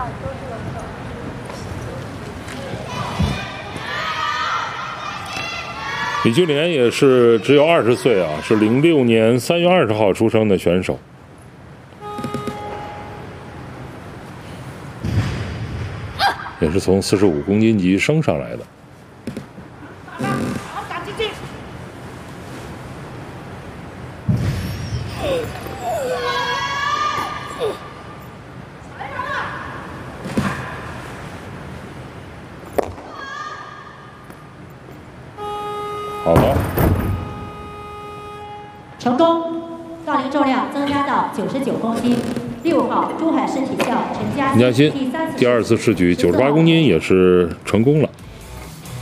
李俊莲也是只有20岁啊，是06年3月20号出生的选手。也是从45公斤级升上来的。好的， 成功，杠铃重量增加到99公斤。6号珠海市体校陈嘉欣第2次试举98公斤也是成功了。